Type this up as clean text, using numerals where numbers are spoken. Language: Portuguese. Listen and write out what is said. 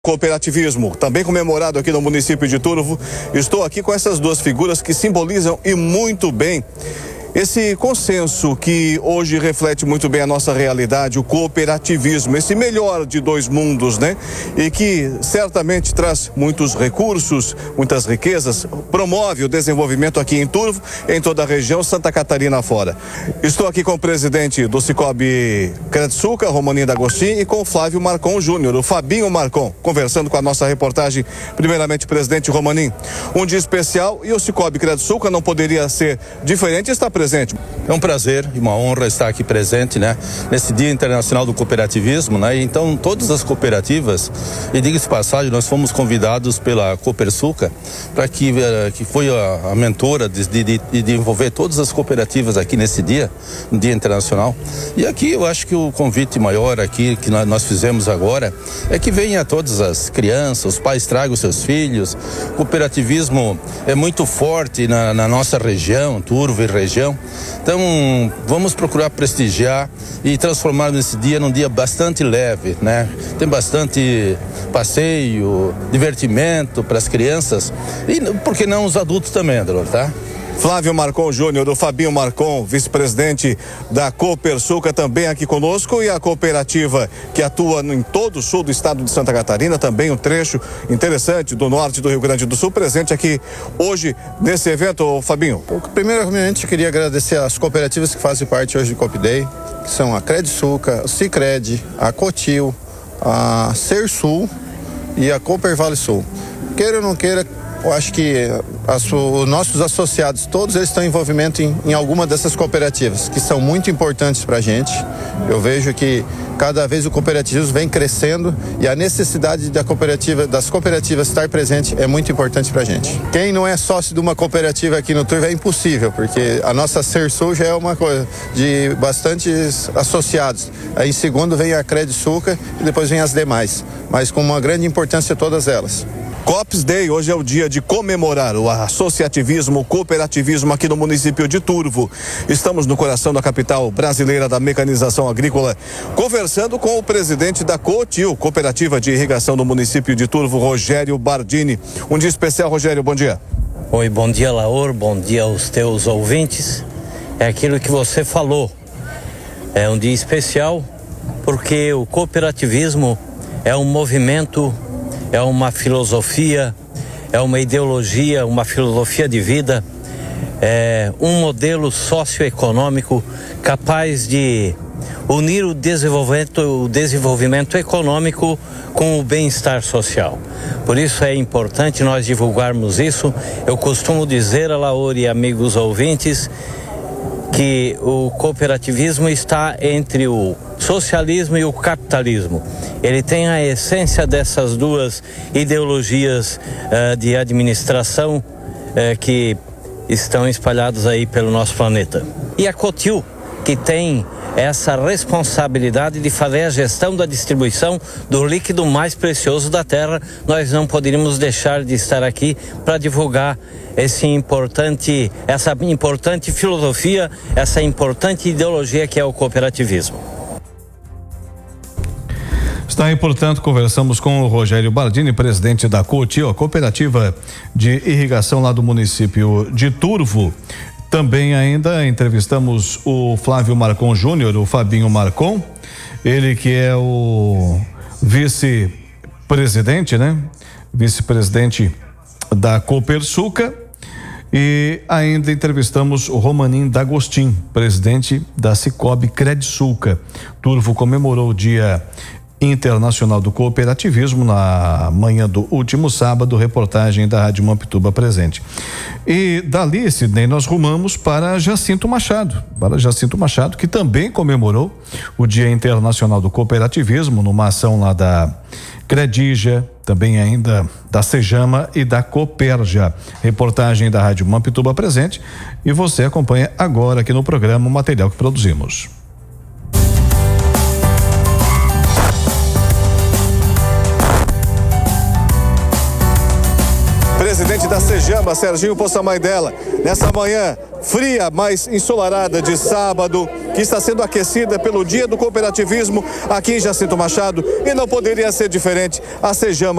Cooperativismo, também comemorado aqui no município de Turvo. Estou aqui com essas duas figuras que simbolizam e muito bem esse consenso que hoje reflete muito bem a nossa realidade, o cooperativismo, esse melhor de dois mundos, né? E que certamente traz muitos recursos, muitas riquezas, promove o desenvolvimento aqui em Turvo, em toda a região, Santa Catarina fora. Estou aqui com o presidente do Cicobi Credsuca, Romanin D'Agostin, e com o Flávio Marcon Júnior, o Fabinho Marcon, conversando com a nossa reportagem. Primeiramente, presidente Romanin, um dia especial e o Cicobi Credsuca não poderia ser diferente, está presente. É um prazer e uma honra estar aqui presente, né, nesse Dia Internacional do Cooperativismo, né? Então, todas as cooperativas, e diga-se de passagem, nós fomos convidados pela Copersuca para que foi a mentora de envolver todas as cooperativas aqui nesse dia, no Dia Internacional. E aqui eu acho que o convite maior aqui que nós fizemos agora é que venha todas as crianças, os pais tragam seus filhos. O cooperativismo é muito forte na nossa região, Turvo e região. Então, vamos procurar prestigiar e transformar esse dia num dia bastante leve, né? Tem bastante passeio, divertimento para as crianças e, por que não, os adultos também, Adolfo, tá? Flávio Marcon Júnior, o Fabinho Marcon, vice-presidente da Copersuca, também aqui conosco, e a cooperativa que atua em todo o sul do estado de Santa Catarina, também um trecho interessante do norte do Rio Grande do Sul, presente aqui hoje nesse evento, Fabinho. Primeiramente, eu queria agradecer às cooperativas que fazem parte hoje do Coop Day, que são a Credsuca, o Cicred, a Cotil, a Sersul e a Cooper Vale Sul. Queira ou não queira, eu acho que os nossos associados, todos eles estão em envolvimento em alguma dessas cooperativas, que são muito importantes para a gente. Eu vejo que cada vez o cooperativismo vem crescendo e a necessidade das cooperativas estar presente é muito importante para a gente. Quem não é sócio de uma cooperativa aqui no Turvo é impossível, porque a nossa Sersul já é uma coisa de bastantes associados. Aí em segundo vem a Credsuca e depois vem as demais, mas com uma grande importância todas elas. Coops Day, hoje é o dia de comemorar o associativismo, o cooperativismo aqui no município de Turvo. Estamos no coração da capital brasileira da mecanização agrícola, conversando com o presidente da Cotil, Cooperativa de Irrigação do município de Turvo, Rogério Bardini. Um dia especial, Rogério, bom dia. Oi, bom dia, Laor, bom dia aos teus ouvintes. É aquilo que você falou, é um dia especial porque o cooperativismo é um movimento, é uma filosofia, é uma ideologia, uma filosofia de vida, é um modelo socioeconômico capaz de unir o desenvolvimento econômico com o bem-estar social. Por isso é importante nós divulgarmos isso. Eu costumo dizer, Laor e amigos ouvintes, que o cooperativismo está entre o socialismo e o capitalismo. Ele tem a essência dessas duas ideologias de administração que estão espalhadas aí pelo nosso planeta. E a Cotil, que tem essa responsabilidade de fazer a gestão da distribuição do líquido mais precioso da terra, nós não poderíamos deixar de estar aqui para divulgar essa importante filosofia, essa importante ideologia que é o cooperativismo. Está aí, portanto, conversamos com o Rogério Bardini, presidente da Cotil, a cooperativa de irrigação lá do município de Turvo. Também ainda entrevistamos o Flávio Marcon Júnior, o Fabinho Marcon, ele que é o vice-presidente, né? Vice-presidente da Copersuca. E ainda entrevistamos o Romanin D'Agostin, presidente da Cicobi Credsuca. Turvo comemorou o Dia Internacional do Cooperativismo na manhã do último sábado, reportagem da Rádio Mampituba presente. E dali, Sidney, nós rumamos para Jacinto Machado, que também comemorou o Dia Internacional do Cooperativismo numa ação lá da Credija, também ainda da Sejama e da Coperja. Reportagem da Rádio Mampituba presente, e você acompanha agora aqui no programa o material que produzimos. Presidente da Sejama, Serginho Poçamai dela, nessa manhã fria, mas ensolarada de sábado, que está sendo aquecida pelo Dia do Cooperativismo aqui em Jacinto Machado, e não poderia ser diferente. A Sejama